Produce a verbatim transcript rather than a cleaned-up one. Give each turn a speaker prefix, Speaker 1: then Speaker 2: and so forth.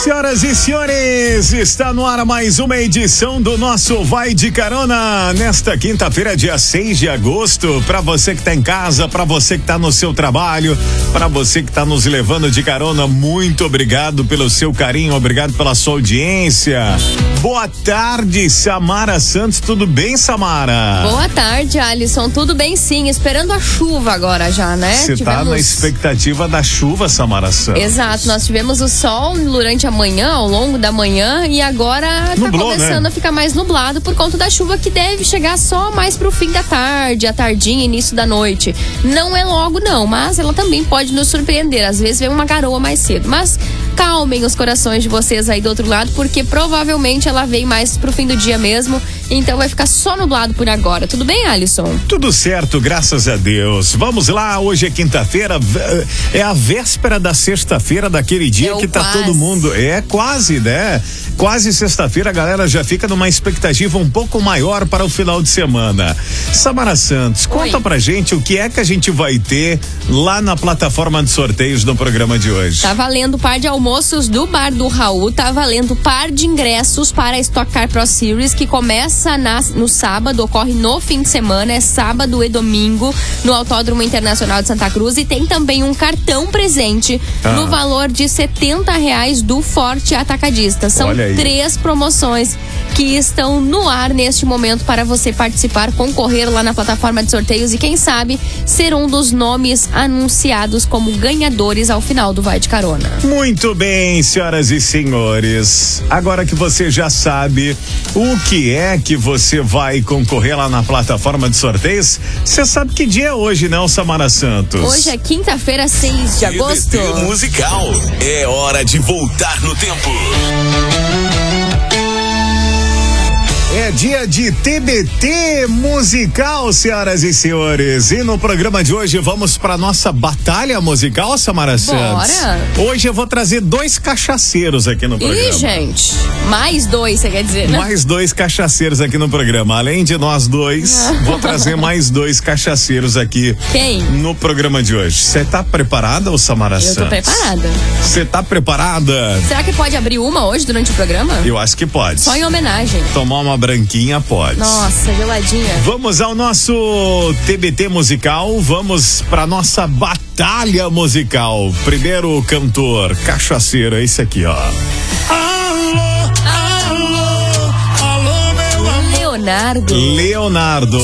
Speaker 1: Senhoras e senhores, está no ar mais uma edição do nosso Vai de Carona nesta quinta-feira, dia seis de agosto. Para você que tá em casa, para você que tá no seu trabalho, para você que tá nos levando de carona, muito obrigado pelo seu carinho, obrigado pela sua audiência. Boa tarde, Samara Santos, tudo bem, Samara?
Speaker 2: Boa tarde, Alisson, tudo bem sim, esperando a chuva agora já, né?
Speaker 1: Você
Speaker 2: tivemos...
Speaker 1: tá na expectativa da chuva, Samara Santos?
Speaker 2: Exato, nós tivemos o sol durante a manhã, ao longo da manhã, e agora
Speaker 1: Nublou,
Speaker 2: tá começando, né, a ficar mais nublado por conta da chuva que deve chegar só mais pro fim da tarde, a tardinha, início da noite. Não é logo não, mas ela também pode nos surpreender, às vezes vem uma garoa mais cedo, mas calmem os corações de vocês aí do outro lado, porque provavelmente ela vem mais pro fim do dia mesmo, então vai ficar só nublado por agora. Tudo bem, Alisson?
Speaker 1: Tudo certo, graças a Deus. Vamos lá, hoje é quinta-feira, é a véspera da sexta-feira, daquele dia
Speaker 2: é
Speaker 1: que tá
Speaker 2: quase.
Speaker 1: todo mundo, é quase, né? Quase sexta-feira, a galera já fica numa expectativa um pouco maior para o final de semana. Samara Santos, conta
Speaker 2: Oi.
Speaker 1: pra gente o que é que a gente vai ter lá na plataforma de sorteios no programa de hoje.
Speaker 2: Tá valendo par de almoços do Bar do Raul, tá valendo par de ingressos para a Stock Car Pro Series, que começa na, no sábado, ocorre no fim de semana, é sábado e domingo, no Autódromo Internacional de Santa Cruz, e tem também um cartão presente ah. no valor de setenta reais do Forte Atacadista. São três promoções que estão no ar neste momento para você participar, concorrer lá na plataforma de sorteios e quem sabe ser um dos nomes anunciados como ganhadores ao final do Vai de Carona.
Speaker 1: Muito bem, senhoras e senhores, agora que você já sabe o que é que você vai concorrer lá na plataforma de sorteios, você sabe que dia é hoje, não, Samara Santos?
Speaker 2: Hoje é quinta-feira, seis de agosto.
Speaker 3: T B T musical, é hora de voltar no tempo.
Speaker 1: É dia de T B T musical, senhoras e senhores. E no programa de hoje vamos para nossa batalha musical, Samara Santos.
Speaker 2: Bora.
Speaker 1: Hoje eu vou trazer dois cachaceiros aqui no programa.
Speaker 2: Ih, gente, mais dois, você quer dizer, né?
Speaker 1: Mais dois cachaceiros aqui no programa. Além de nós dois, vou trazer mais dois cachaceiros aqui.
Speaker 2: Quem?
Speaker 1: No programa de hoje. Você tá preparada, ô Samara
Speaker 2: eu
Speaker 1: Santos?
Speaker 2: Eu tô preparada.
Speaker 1: Você tá preparada?
Speaker 2: Será que pode abrir uma hoje durante o programa?
Speaker 1: Eu acho que pode.
Speaker 2: Só em homenagem.
Speaker 1: Tomar uma branquinha pode.
Speaker 2: Nossa, geladinha.
Speaker 1: Vamos ao nosso T B T musical, vamos pra nossa batalha musical. Primeiro cantor cachaceiro é esse aqui, ó.
Speaker 2: Alô, alô, alô, meu amor. Leonardo.
Speaker 1: Leonardo.